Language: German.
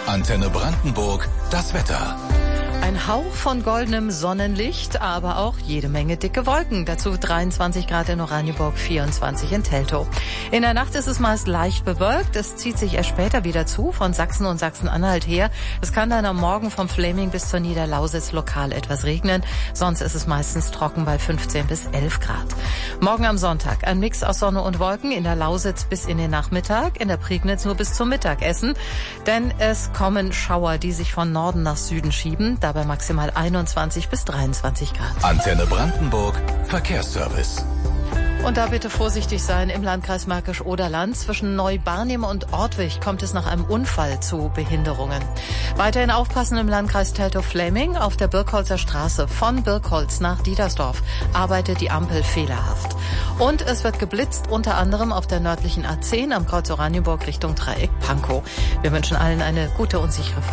Antenne Brandenburg, das Wetter. Ein Hauch von goldenem Sonnenlicht, aber auch jede Menge dicke Wolken. Dazu 23 Grad in Oranienburg, 24 in Teltow. In der Nacht ist es meist leicht bewölkt. Es zieht sich erst später wieder zu, von Sachsen und Sachsen-Anhalt her. Es kann dann am Morgen vom Fläming bis zur Niederlausitz lokal etwas regnen. Sonst ist es meistens trocken bei 15 bis 11 Grad. Morgen am Sonntag ein Mix aus Sonne und Wolken. In der Lausitz bis in den Nachmittag, in der Prignitz nur bis zum Mittagessen. Denn es kommen Schauer, die sich von Norden nach Süden schieben. Dabei maximal 21 bis 23 Grad. Antenne Brandenburg, Verkehrsservice. Und da bitte vorsichtig sein im Landkreis Märkisch-Oderland. Zwischen Neubarnim und Ortwig kommt es nach einem Unfall zu Behinderungen. Weiterhin aufpassen im Landkreis Teltow-Fläming. Auf der Birkholzer Straße von Birkholz nach Diedersdorf arbeitet die Ampel fehlerhaft. Und es wird geblitzt, unter anderem auf der nördlichen A10 am Kreuz Oranienburg Richtung Dreieck Pankow. Wir wünschen allen eine gute und sichere Fahrt.